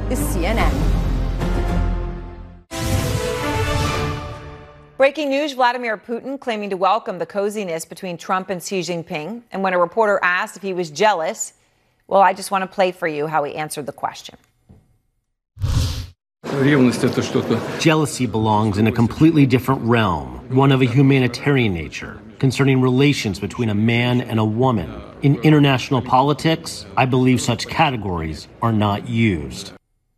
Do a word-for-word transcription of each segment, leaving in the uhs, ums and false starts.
is C N N. Breaking news, Vladimir Putin claiming to welcome the coziness between Trump and Xi Jinping. And when a reporter asked if he was jealous, well, I just want to play for you how he answered the question. Jealousy belongs in a completely different realm, one of a humanitarian nature, concerning relations between a man and a woman. In international politics, I believe such categories are not used.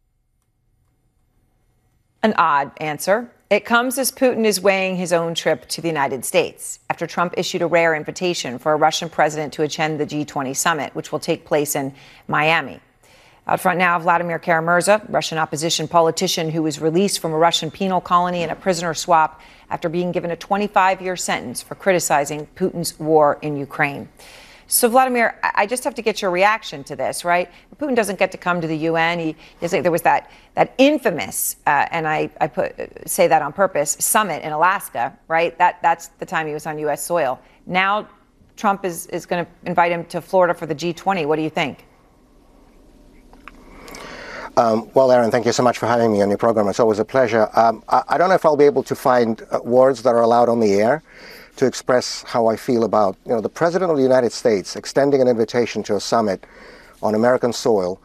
An odd answer. It comes as Putin is weighing his own trip to the United States after Trump issued a rare invitation for a Russian president to attend the G twenty summit, which will take place in Miami. Out front now, Vladimir Kara-Murza, Russian opposition politician who was released from a Russian penal colony in a prisoner swap after being given a twenty-five year sentence for criticizing Putin's war in Ukraine. So, Vladimir, I just have to get your reaction to this, right? Putin doesn't get to come to the U N. He, there was that that infamous, uh, and I, I put say that on purpose, summit in Alaska, right? That that's the time he was on U S soil. Now, Trump is is going to invite him to Florida for the G twenty. What do you think? Um, well, Aaron, thank you so much for having me on your program. It's always a pleasure. Um, I, I don't know if I'll be able to find uh, words that are allowed on the air to express how I feel about, you know, the President of the United States extending an invitation to a summit on American soil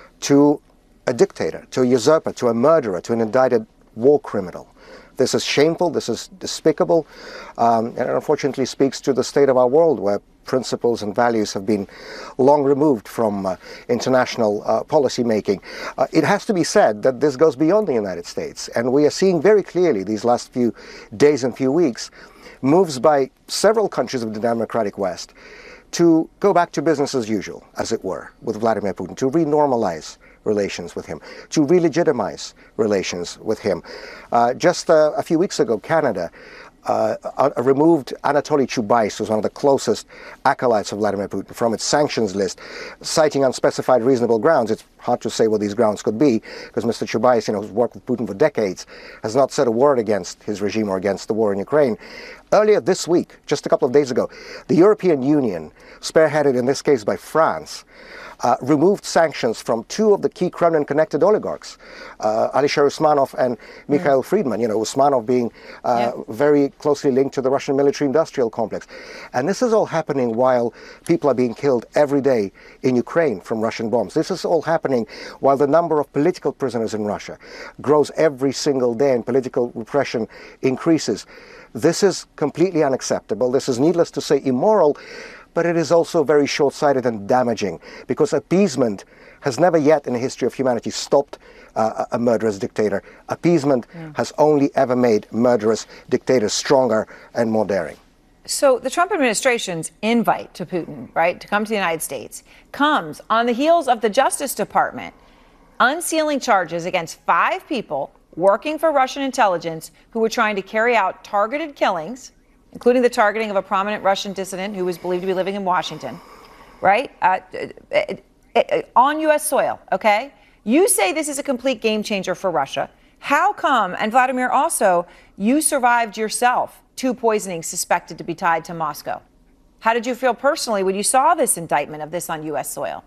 to a dictator, to a usurper, to a murderer, to an indicted war criminal. This is shameful, this is despicable, um, and it unfortunately speaks to the state of our world where principles and values have been long removed from uh, international uh, policy making. Uh, it has to be said that this goes beyond the United States, and we are seeing very clearly these last few days and few weeks moves by several countries of the democratic West to go back to business as usual, as it were, with Vladimir Putin, to renormalize relations with him, to re-legitimize relations with him. Uh, just uh, a few weeks ago, Canada uh, uh, removed Anatoly Chubais, who's one of the closest acolytes of Vladimir Putin, from its sanctions list, citing unspecified reasonable grounds. It's hard to say what these grounds could be, because Mister Chubais, you know, who's worked with Putin for decades, has not said a word against his regime or against the war in Ukraine. Earlier this week, just a couple of days ago, the European Union, spearheaded in this case by France, Uh, removed sanctions from two of the key Kremlin-connected oligarchs, uh, Alisher Usmanov and Mikhail mm. Friedman, you know, Usmanov being uh, yeah. very closely linked to the Russian military-industrial complex. And this is all happening while people are being killed every day in Ukraine from Russian bombs. This is all happening while the number of political prisoners in Russia grows every single day and political repression increases. This is completely unacceptable. This is, needless to say, immoral. But it is also very short-sighted and damaging, because appeasement has never yet in the history of humanity stopped uh, a murderous dictator. Appeasement yeah. has only ever made murderous dictators stronger and more daring. So the Trump administration's invite to Putin, right, to come to the United States, comes on the heels of the Justice Department unsealing charges against five people working for Russian intelligence who were trying to carry out targeted killings, including the targeting of a prominent Russian dissident who was believed to be living in Washington, right, uh, on U S soil, okay? You say this is a complete game changer for Russia. How come, and Vladimir also, you survived yourself two poisonings suspected to be tied to Moscow? How did you feel personally when you saw this indictment of this on U S soil?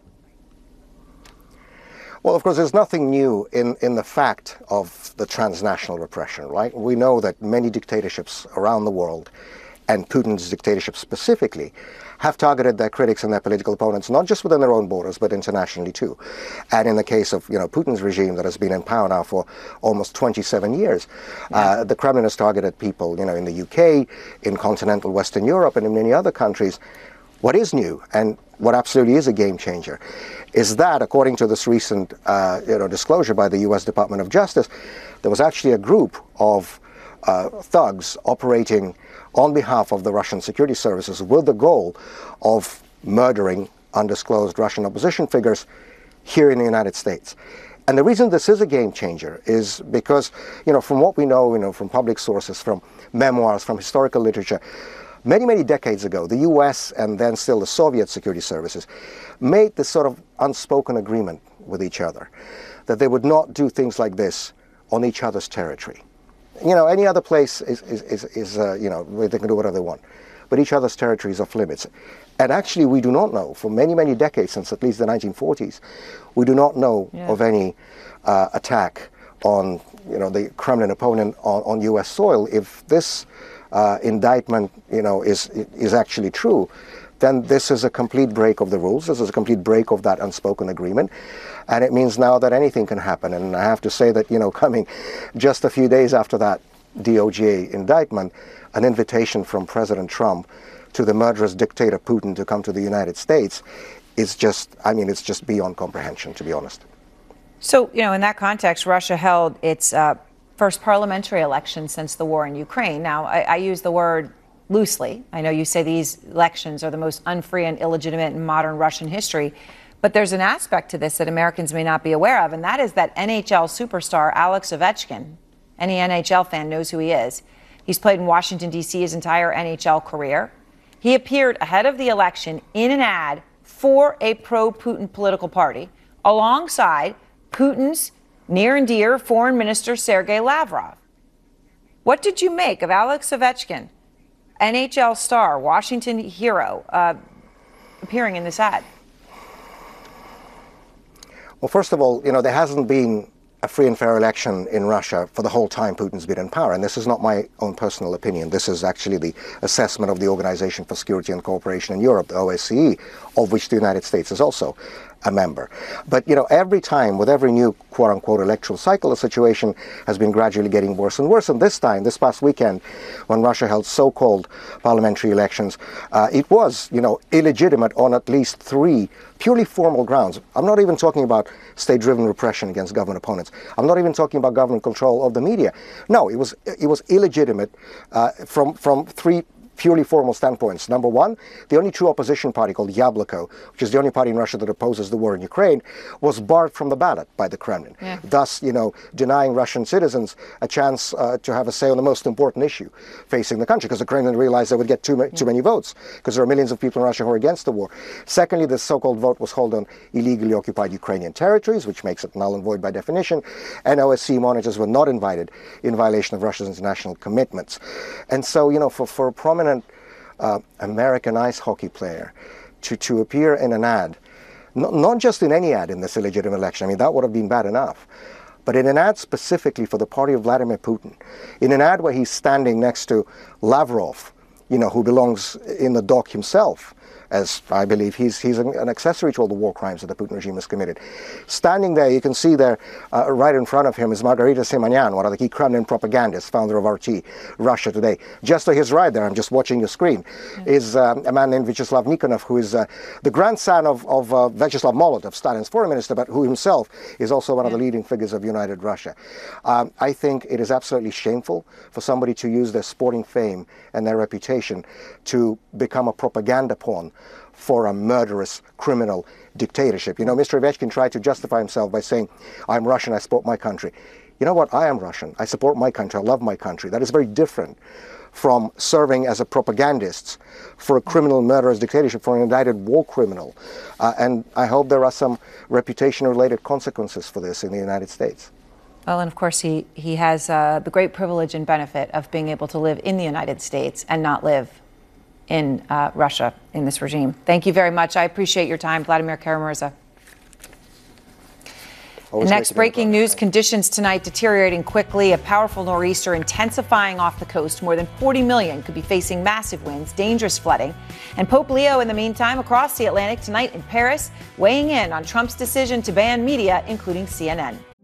Well, of course, there's nothing new in, in the fact of the transnational repression, right? We know that many dictatorships around the world, and Putin's dictatorship specifically, have targeted their critics and their political opponents, not just within their own borders, but internationally too. And in the case of, you know, Putin's regime that has been in power now for almost twenty-seven years, yeah. uh, the Kremlin has targeted people, you know, in the U K, in continental Western Europe, and in many other countries. What is new, and what absolutely is a game changer, is that, according to this recent uh, you know, disclosure by the U S Department of Justice, there was actually a group of uh, thugs operating on behalf of the Russian security services with the goal of murdering undisclosed Russian opposition figures here in the United States. And the reason this is a game changer is because, you know, from what we know, you know, from public sources, from memoirs, from historical literature, many, many decades ago, the U S and then still the Soviet security services made this sort of unspoken agreement with each other that they would not do things like this on each other's territory. You know, any other place is, is, is, is uh, you know, they can do whatever they want. but each other's territories off limits. And actually, we do not know, for many, many decades, since at least the nineteen forties, we do not know yeah. of any uh, attack on, you know, the Kremlin opponent on, on U S soil. If this uh, indictment, you know, is is actually true, then this is a complete break of the rules. This is a complete break of that unspoken agreement. And it means now that anything can happen. And I have to say that, you know, coming just a few days after that D O J indictment, an invitation from President Trump to the murderous dictator Putin to come to the United States is just, I mean, it's just beyond comprehension, to be honest. So, you know, in that context, Russia held its uh, first parliamentary election since the war in Ukraine. Now, I, I use the word loosely. I know you say these elections are the most unfree and illegitimate in modern Russian history, but there's an aspect to this that Americans may not be aware of, and that is that N H L superstar Alex Ovechkin, any N H L fan knows who he is. He's played in Washington, D C his entire N H L career. He appeared ahead of the election in an ad for a pro-Putin political party alongside Putin's near and dear Foreign Minister Sergei Lavrov. What did you make of Alex Ovechkin, N H L star, Washington hero, uh, appearing in this ad? Well, first of all, you know, there hasn't been a free and fair election in Russia for the whole time Putin's been in power. And this is not my own personal opinion. This is actually the assessment of the Organization for Security and Cooperation in Europe, the O S C E, of which the United States is also a member. But, you know, every time, with every new quote-unquote electoral cycle, the situation has been gradually getting worse and worse. And this time, this past weekend, when Russia held so-called parliamentary elections, uh, it was, you know, illegitimate on at least three purely formal grounds. I'm not even talking about state-driven repression against government opponents. I'm not even talking about government control of the media. No, it was it was illegitimate uh, from from three purely formal standpoints. Number one, the only true opposition party, called Yabloko, which is the only party in Russia that opposes the war in Ukraine, was barred from the ballot by the Kremlin, yeah. thus, you know, denying Russian citizens a chance uh, to have a say on the most important issue facing the country, because the Kremlin realized they would get too, ma- too many votes, because there are millions of people in Russia who are against the war. Secondly, the so-called vote was held on illegally occupied Ukrainian territories, which makes it null and void by definition, and O S C E monitors were not invited in violation of Russia's international commitments. And so, you know, for, for a prominent Uh, American ice hockey player to, to appear in an ad, not, not just in any ad in this illegitimate election, I mean, that would have been bad enough, but in an ad specifically for the party of Vladimir Putin, in an ad where he's standing next to Lavrov, you know, who belongs in the dock himself, as I believe he's he's an, an accessory to all the war crimes that the Putin regime has committed. Standing there, you can see there, uh, right in front of him, is Margarita Simonyan, one of the key Kremlin propagandists, founder of R T, Russia Today. Just to his right there, I'm just watching your screen, yeah. is um, a man named Vyacheslav Nikonov, who is uh, the grandson of, of uh, Vyacheslav Molotov, Stalin's foreign minister, but who himself is also one yeah. of the leading figures of United Russia. Um, I think it is absolutely shameful for somebody to use their sporting fame and their reputation to become a propaganda pawn for a murderous criminal dictatorship. You know, Mister Ovechkin tried to justify himself by saying, I'm Russian, I support my country. You know what? I am Russian. I support my country. I love my country. That is very different from serving as a propagandist for a criminal murderous dictatorship, for an indicted war criminal. Uh, and I hope there are some reputation-related consequences for this in the United States. Well, and of course, he, he has uh, the great privilege and benefit of being able to live in the United States and not live in uh, Russia, in this regime. Thank you very much. I appreciate your time, Vladimir Kara-Murza. Next breaking news, conditions tonight deteriorating quickly. A powerful nor'easter intensifying off the coast. More than forty million could be facing massive winds, dangerous flooding. And Pope Leo, in the meantime, across the Atlantic tonight in Paris, weighing in on Trump's decision to ban media, including C N N.